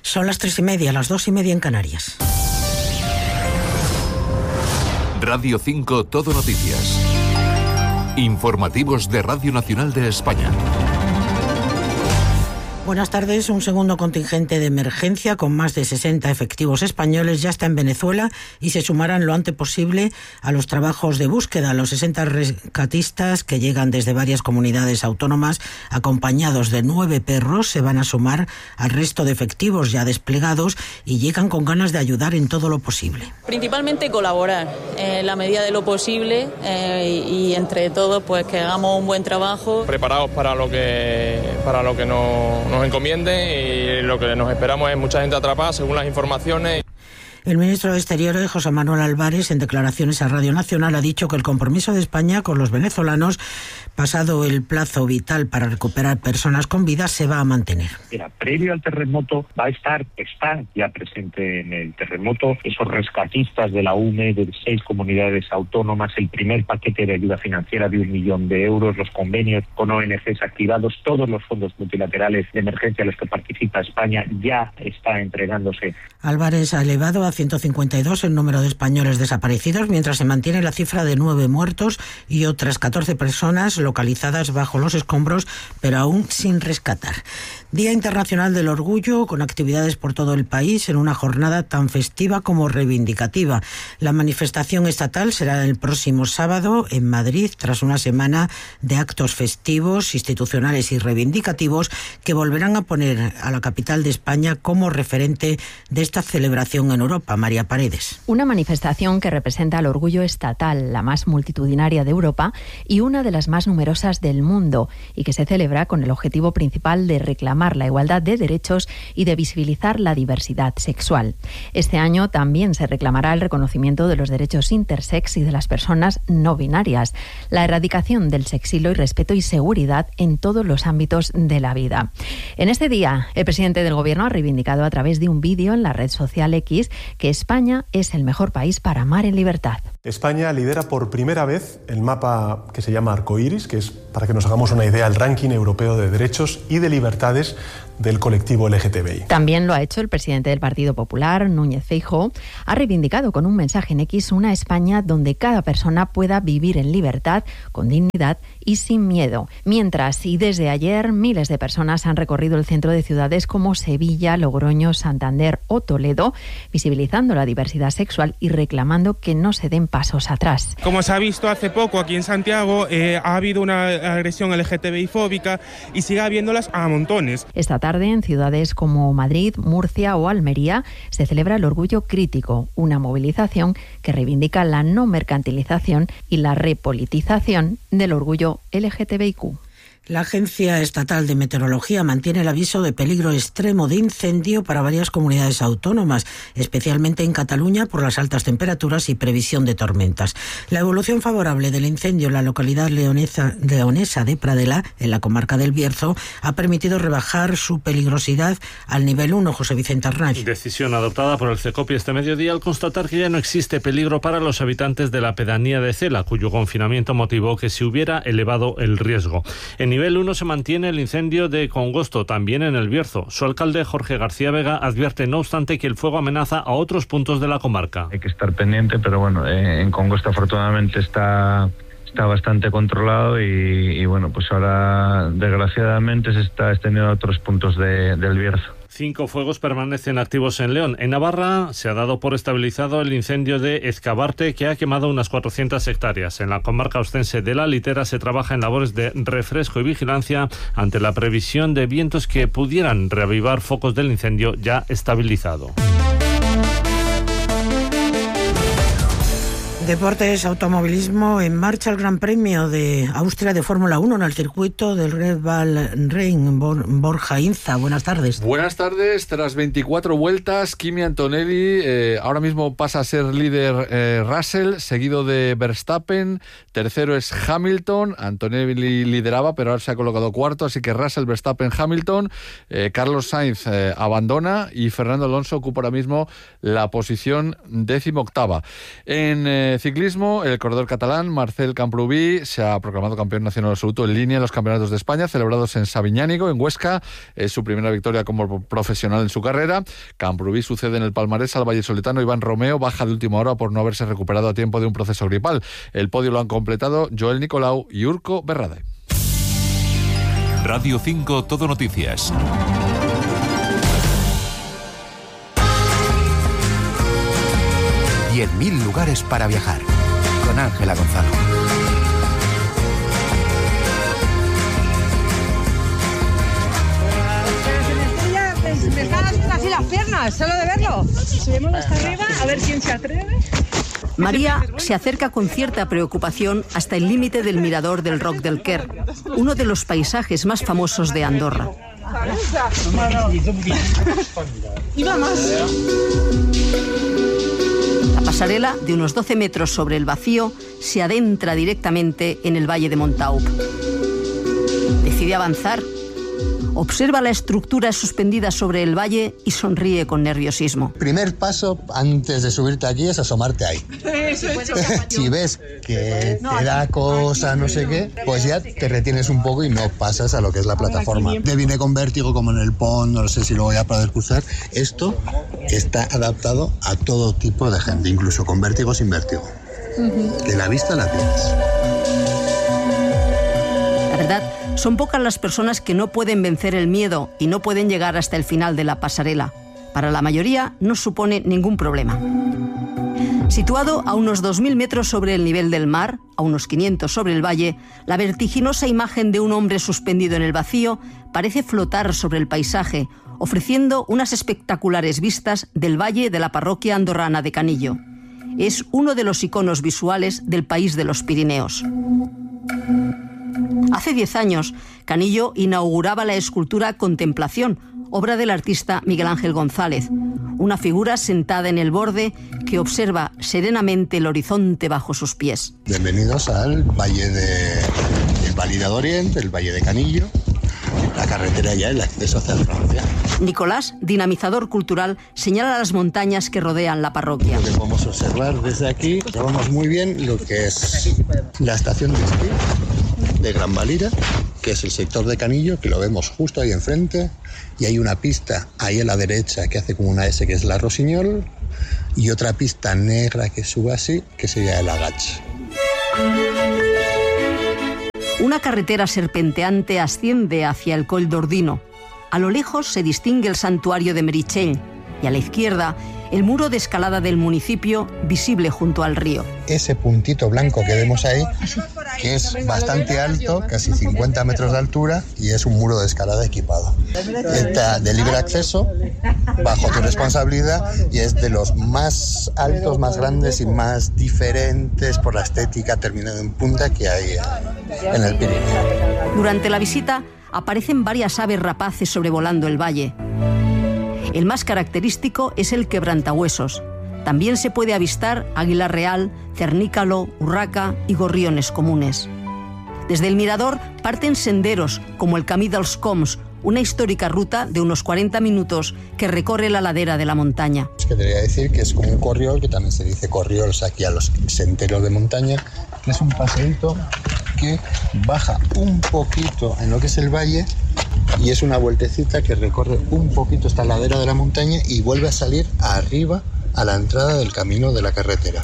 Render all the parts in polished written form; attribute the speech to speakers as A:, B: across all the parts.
A: Son las 3:30, las 2:30 en Canarias.
B: Radio 5 Todo Noticias. Informativos de Radio Nacional de España.
A: Buenas tardes. Un segundo contingente de emergencia con más de 60 efectivos españoles ya está en Venezuela y se sumarán lo antes posible a los trabajos de búsqueda. Los 60 rescatistas que llegan desde varias comunidades autónomas acompañados de 9 perros se van a sumar al resto de efectivos ya desplegados y llegan con ganas de ayudar en todo lo posible.
C: Principalmente colaborar en la medida de lo posible y entre todos pues que hagamos un buen trabajo.
D: Preparados para lo que nos encomienden, y lo que nos esperamos es mucha gente atrapada según las informaciones.
A: El ministro de Exteriores, José Manuel Álvarez, en declaraciones a Radio Nacional, ha dicho que el compromiso de España con los venezolanos, pasado el plazo vital para recuperar personas con vida, se va a mantener.
E: Mira, previo al terremoto está ya presente en el terremoto esos rescatistas de la UNE, de 6 comunidades autónomas, el primer paquete de ayuda financiera de 1 millón de euros, los convenios con ONGs activados, todos los fondos multilaterales de emergencia a los que participa España ya está entregándose.
A: Álvarez ha elevado a 152 el número de españoles desaparecidos, mientras se mantiene la cifra de 9 muertos y otras 14 personas localizadas bajo los escombros, pero aún sin rescatar. Día Internacional del Orgullo, con actividades por todo el país en una jornada tan festiva como reivindicativa. La manifestación estatal será el próximo sábado en Madrid, tras una semana de actos festivos, institucionales y reivindicativos que volverán a poner a la capital de España como referente de esta celebración en Europa. María Paredes.
F: Una manifestación que representa el orgullo estatal, la más multitudinaria de Europa y una de las más numerosas del mundo, y que se celebra con el objetivo principal de reclamar la igualdad de derechos y de visibilizar la diversidad sexual. Este año también se reclamará el reconocimiento de los derechos intersex y de las personas no binarias, la erradicación del sexismo y respeto y seguridad en todos los ámbitos de la vida. En este día, el presidente del Gobierno ha reivindicado a través de un vídeo en la red social X que España es el mejor país para amar en libertad.
G: España lidera por primera vez el mapa que se llama Arcoiris, que es, para que nos hagamos una idea, el ranking europeo de derechos y de libertades del colectivo LGTBI.
F: También lo ha hecho el presidente del Partido Popular, Núñez Feijóo. Ha reivindicado con un mensaje en X una España donde cada persona pueda vivir en libertad, con dignidad y sin miedo. Mientras, y desde ayer, miles de personas han recorrido el centro de ciudades como Sevilla, Logroño, Santander o Toledo, visibilizando la diversidad sexual y reclamando que no se den pasos atrás.
H: Como se ha visto hace poco aquí en Santiago, ha habido una agresión LGTBI fóbica y sigue habiéndolas a montones.
F: Esta tarde, en ciudades como Madrid, Murcia o Almería, se celebra el Orgullo Crítico, una movilización que reivindica la no mercantilización y la repolitización del orgullo LGTBIQ.
A: La Agencia Estatal de Meteorología mantiene el aviso de peligro extremo de incendio para varias comunidades autónomas, especialmente en Cataluña por las altas temperaturas y previsión de tormentas. La evolución favorable del incendio en la localidad leonesa de Pradela, en la comarca del Bierzo, ha permitido rebajar su peligrosidad al nivel 1, José Vicente Arnaiz.
I: Decisión adoptada por el CECOPI este mediodía al constatar que ya no existe peligro para los habitantes de la pedanía de Cela, cuyo confinamiento motivó que se hubiera elevado el riesgo. En nivel 1 se mantiene el incendio de Congosto, también en el Bierzo. Su alcalde, Jorge García Vega, advierte, no obstante, que el fuego amenaza a otros puntos de la comarca.
J: Hay que estar pendiente, pero bueno, en Congosto afortunadamente está bastante controlado y bueno, pues ahora desgraciadamente se está extendiendo a otros puntos del Bierzo.
I: 5 fuegos permanecen activos en León. En Navarra se ha dado por estabilizado el incendio de Ezcabarte, que ha quemado unas 400 hectáreas. En la comarca ostense de La Litera se trabaja en labores de refresco y vigilancia ante la previsión de vientos que pudieran reavivar focos del incendio ya estabilizado.
A: Deportes, automovilismo, en marcha el Gran Premio de Austria de Fórmula 1 en el circuito del Red Bull Ring. Borja Inza, buenas tardes.
K: Buenas tardes. Tras 24 vueltas, Kimi Antonelli ahora mismo pasa a ser líder Russell, seguido de Verstappen. Tercero es Hamilton. Antonelli lideraba, pero ahora se ha colocado cuarto, así que Russell, Verstappen, Hamilton. Carlos Sainz abandona y Fernando Alonso ocupa ahora mismo la posición 18ª. En ciclismo, el corredor catalán Marcel Camprubí se ha proclamado campeón nacional absoluto en línea en los campeonatos de España celebrados en Sabiñánigo, en Huesca. Es su primera victoria como profesional en su carrera. Camprubí sucede en el palmarés al vallisoletano Iván Romeo, baja de última hora por no haberse recuperado a tiempo de un proceso gripal. El podio lo han completado Joel Nicolau y Urko Berrade.
B: Radio 5 Todo Noticias.
L: $10.000 lugares para viajar. Con Ángela Gonzalo.
M: Me están haciendo así las piernas, solo de verlo. Subimos hasta arriba a ver quién se atreve.
N: María se acerca con cierta preocupación hasta el límite del mirador del Roc del Quer, uno de los paisajes más famosos de Andorra.
M: Iba más.
N: La pasarela, de unos 12 metros sobre el vacío, se adentra directamente en el valle de Montaup. Decide avanzar. Observa la estructura suspendida sobre el valle y sonríe con nerviosismo.
O: Primer paso antes de subirte aquí es asomarte ahí. Si ves que te da cosa, no sé qué, pues ya te retienes un poco y no pasas a lo que es la plataforma. Te viene con vértigo como en el pont, no sé si lo voy a poder cruzar. Esto está adaptado a todo tipo de gente, incluso con vértigo o sin vértigo. De la vista la tienes.
N: La verdad, son pocas las personas que no pueden vencer el miedo y no pueden llegar hasta el final de la pasarela. Para la mayoría no supone ningún problema. Situado a unos 2.000 metros sobre el nivel del mar, a unos 500 sobre el valle, la vertiginosa imagen de un hombre suspendido en el vacío parece flotar sobre el paisaje, ofreciendo unas espectaculares vistas del valle de la parroquia andorrana de Canillo. Es uno de los iconos visuales del país de los Pirineos. Hace 10 años, Canillo inauguraba la escultura Contemplación, obra del artista Miguel Ángel González, una figura sentada en el borde que observa serenamente el horizonte bajo sus pies.
O: Bienvenidos al valle del Valida d'Orient, el valle de Canillo, la carretera ya, el acceso hacia Francia.
N: Nicolás, dinamizador cultural, señala las montañas que rodean la parroquia.
O: Lo que podemos observar desde aquí, vemos muy bien lo que es la estación de esquí de Gran Valira, que es el sector de Canillo, que lo vemos justo ahí enfrente, y hay una pista ahí a la derecha que hace como una S, que es la Rosiñol, y otra pista negra que sube así, que sería el Agach.
N: Una carretera serpenteante asciende hacia el Coll d'Ordino. A lo lejos se distingue el santuario de Meritxell y a la izquierda el muro de escalada del municipio visible junto al río.
O: Ese puntito blanco que vemos ahí, que es bastante alto, casi 50 metros de altura, y es un muro de escalada equipado. Está de libre acceso, bajo tu responsabilidad, y es de los más altos, más grandes y más diferentes por la estética terminada en punta que hay en el Pirineo.
N: Durante la visita aparecen varias aves rapaces sobrevolando el valle. El más característico es el quebrantahuesos. También se puede avistar águila real, cernícalo, urraca y gorriones comunes. Desde el mirador parten senderos como el Camí dels Coms, una histórica ruta de unos 40 minutos que recorre la ladera de la montaña.
O: Es que debería decir que es como un corriol, que también se dice corriols aquí a los senderos de montaña, que es un paseíto que baja un poquito en lo que es el valle y es una vueltecita que recorre un poquito esta ladera de la montaña y vuelve a salir arriba a la entrada del camino de la carretera.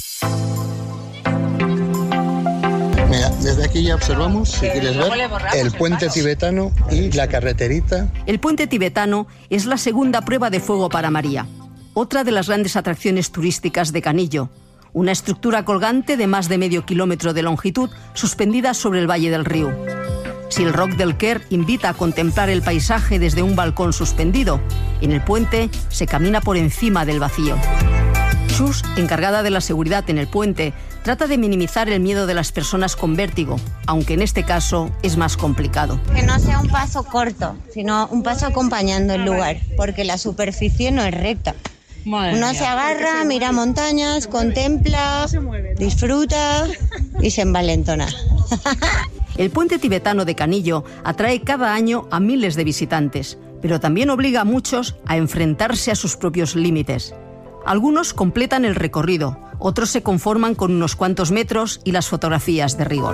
O: Mira, desde aquí ya observamos, si quieres ver, el puente tibetano y la carreterita.
N: El puente tibetano es la segunda prueba de fuego para María, otra de las grandes atracciones turísticas de Canillo. Una estructura colgante de más de medio kilómetro de longitud suspendida sobre el valle del Riu. Si el Roc del Quer invita a contemplar el paisaje desde un balcón suspendido, en el puente se camina por encima del vacío. Chus, encargada de la seguridad en el puente, trata de minimizar el miedo de las personas con vértigo, aunque en este caso es más complicado.
P: Que no sea un paso corto, sino un paso acompañando el lugar, porque la superficie no es recta. Uno se agarra, mira montañas, contempla, disfruta y se envalentona.
N: El puente tibetano de Canillo atrae cada año a miles de visitantes, pero también obliga a muchos a enfrentarse a sus propios límites. Algunos completan el recorrido, Otros se conforman con unos cuantos metros y las fotografías de rigor.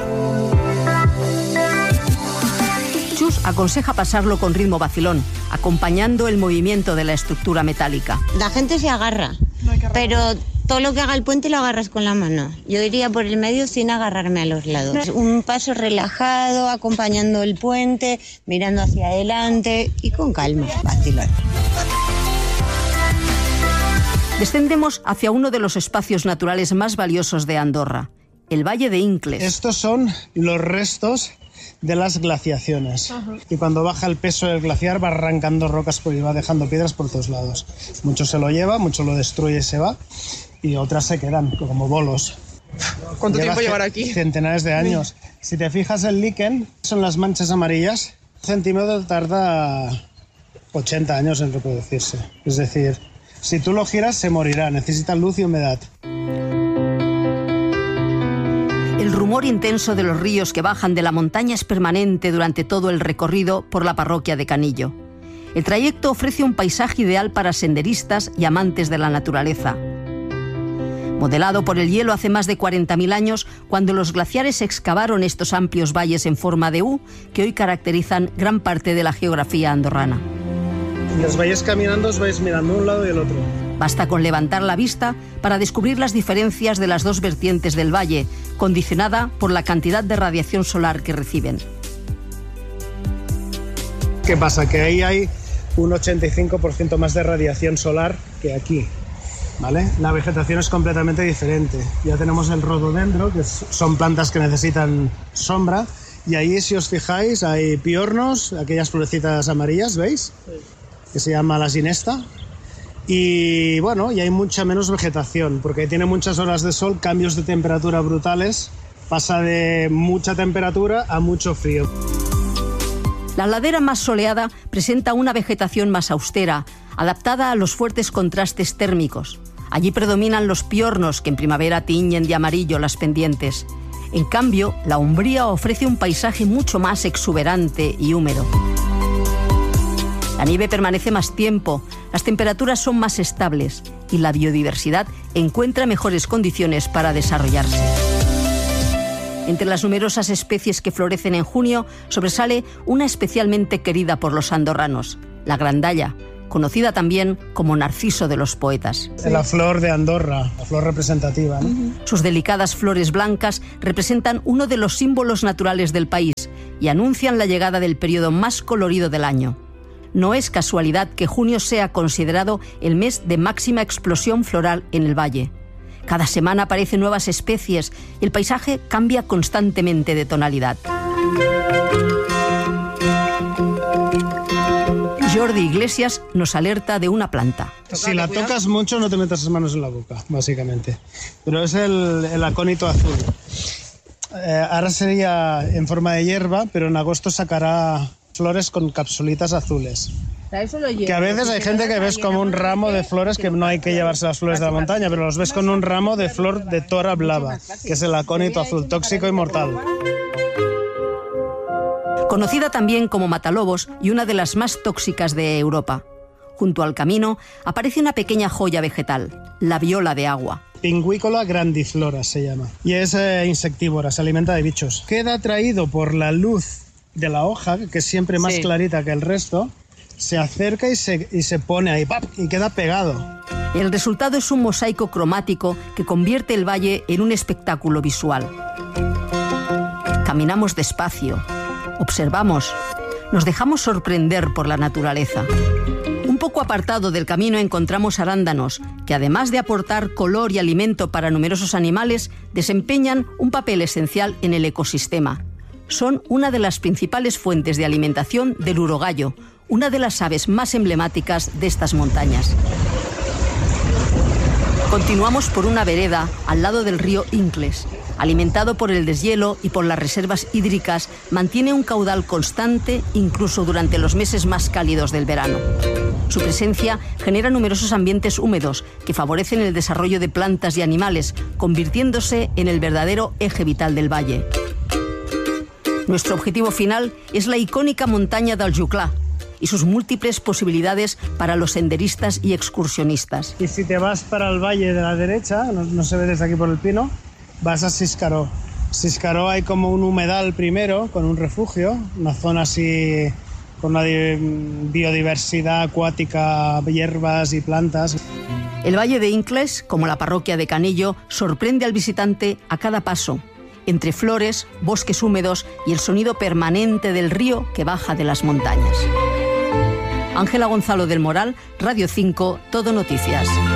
N: Chus aconseja pasarlo con ritmo vacilón, acompañando el movimiento de la estructura metálica.
P: La gente se agarra, pero todo lo que haga el puente lo agarras con la mano. Yo iría por el medio sin agarrarme a los lados. Un paso relajado, acompañando el puente, mirando hacia adelante y con calma, vacilón.
N: Descendemos hacia uno de los espacios naturales más valiosos de Andorra, el Valle de Incles.
Q: Estos son los restos de las glaciaciones. Y cuando baja el peso del glaciar va arrancando rocas y va dejando piedras por todos lados. Mucho se lo lleva, mucho lo destruye y se va, y otras se quedan como bolos.
R: ¿Cuánto tiempo llevará aquí?
Q: Centenares de años. Si te fijas, el líquen son las manchas amarillas. Un centímetro tarda 80 años en reproducirse. Es decir, si tú lo giras se morirá, necesita luz y humedad.
N: El rumor intenso de los ríos que bajan de la montaña es permanente durante todo el recorrido por la parroquia de Canillo. El trayecto ofrece un paisaje ideal para senderistas y amantes de la naturaleza. Modelado por el hielo hace más de 40.000 años, cuando los glaciares excavaron estos amplios valles en forma de U, que hoy caracterizan gran parte de la geografía andorrana.
Q: Los vais caminando, os vais mirando un lado y el otro.
N: Basta con levantar la vista para descubrir las diferencias de las dos vertientes del valle, condicionada por la cantidad de radiación solar que reciben.
Q: ¿Qué pasa? Que ahí hay un 85% más de radiación solar que aquí, ¿vale? La vegetación es completamente diferente. Ya tenemos el rododendro, que son plantas que necesitan sombra, y ahí, si os fijáis, hay piornos, aquellas florecitas amarillas, ¿veis? Que se llama la ginesta. Y bueno, y hay mucha menos vegetación, porque tiene muchas horas de sol, cambios de temperatura brutales, pasa de mucha temperatura a mucho frío.
N: La ladera más soleada presenta una vegetación más austera, adaptada a los fuertes contrastes térmicos. Allí predominan los piornos, que en primavera tiñen de amarillo las pendientes. En cambio, la Umbría ofrece un paisaje mucho más exuberante y húmedo. La nieve permanece más tiempo, las temperaturas son más estables y la biodiversidad encuentra mejores condiciones para desarrollarse. Entre las numerosas especies que florecen en junio, sobresale una especialmente querida por los andorranos, la grandalla, conocida también como narciso de los poetas.
Q: La flor de Andorra, la flor representativa, ¿no?
N: Sus delicadas flores blancas representan uno de los símbolos naturales del país y anuncian la llegada del periodo más colorido del año. No es casualidad que junio sea considerado el mes de máxima explosión floral en el valle. Cada semana aparecen nuevas especies y el paisaje cambia constantemente de tonalidad. Jordi Iglesias nos alerta de una planta.
Q: Si la tocas mucho, no te metas las manos en la boca, básicamente. Pero es el acónito azul. Ahora sería en forma de hierba, pero en agosto sacará flores con capsulitas azules. Que a veces hay gente que ves como un ramo de flores, que no hay que llevarse las flores de la montaña, pero los ves con un ramo de flor de tora blava, que es el acónito azul, tóxico y mortal.
N: Conocida también como matalobos y una de las más tóxicas de Europa. Junto al camino aparece una pequeña joya vegetal, la viola de agua.
Q: Pinguícola grandiflora se llama, y es insectívora, se alimenta de bichos. Queda atraído por la luz de la hoja, que es siempre más clarita que el resto, se acerca y se pone ahí, ¡pap!, y queda pegado.
N: El resultado es un mosaico cromático que convierte el valle en un espectáculo visual. Caminamos despacio, observamos, nos dejamos sorprender por la naturaleza. Un poco apartado del camino encontramos arándanos, que además de aportar color y alimento para numerosos animales, desempeñan un papel esencial en el ecosistema. Son una de las principales fuentes de alimentación del urogallo, una de las aves más emblemáticas de estas montañas. Continuamos por una vereda al lado del río Incles. Alimentado por el deshielo y por las reservas hídricas, mantiene un caudal constante incluso durante los meses más cálidos del verano. Su presencia genera numerosos ambientes húmedos que favorecen el desarrollo de plantas y animales, convirtiéndose en el verdadero eje vital del valle. Nuestro objetivo final es la icónica montaña del Juclà, y sus múltiples posibilidades para los senderistas y excursionistas.
Q: Y si te vas para el valle de la derecha, no se ve desde aquí por el Pino, vas a Siscaró. Siscaró hay como un humedal primero, con un refugio, una zona así con una biodiversidad acuática, hierbas y plantas.
N: El Valle de Inclés, como la parroquia de Canillo, sorprende al visitante a cada paso, entre flores, bosques húmedos y el sonido permanente del río que baja de las montañas. Ángela Gonzalo del Moral, Radio 5, Todo Noticias.